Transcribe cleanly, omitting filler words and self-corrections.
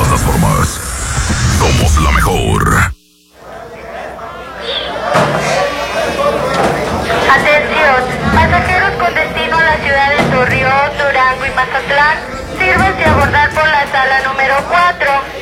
todas formas. Somos la mejor. Atención, pasajeros con destino a la ciudad de Torreón, Durango y Mazatlán, sírvanse a abordar por la sala número 4.